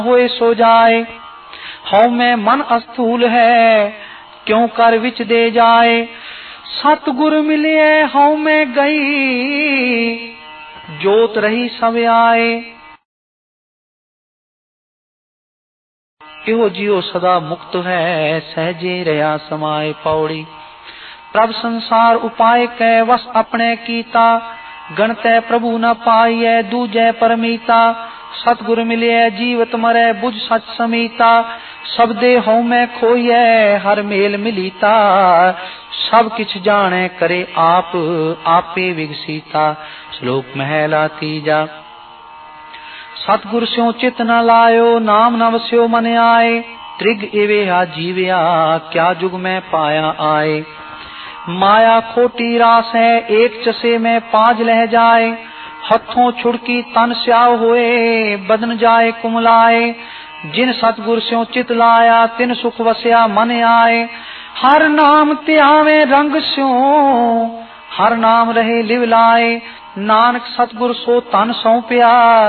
होए सो जाए। हौ में मन अस्थूल है क्यों कर विच दे जाए। सतगुर मिलिए हौ में गई जोत रही सब आए। इहो जियो सदा मुक्त है सहजे रहा समाए। पौड़ी प्रभ संसार उपाय कै वस अपने कीता। गणतै प्रभु न पाइए दूजै परमीता। सतगुर मिलिए जीवत मरै बुझ सच समीता। सब दे हौ में खोइए हर मेल मिलीता। सब किछ जाने करे आप आपे विगसीता। श्लोक महला तीजा। सतगुर स्यों चित न लायो नाम न वस्यो मन आए। त्रिग एवेहा जीवया क्या जुग में पाया आए। माया खोटी रास है एक चसे में पांच लह जाए। हथों छुड़की तन स्याव होए बदन जाए कुमलाए। जिन सतगुर स्यों चित लाया तिन सुख वस्या मन आए। हर नाम त्यावे रंग स्यों हर नाम रहे लिव लाए। नानक सतगुर सो तन सौंपया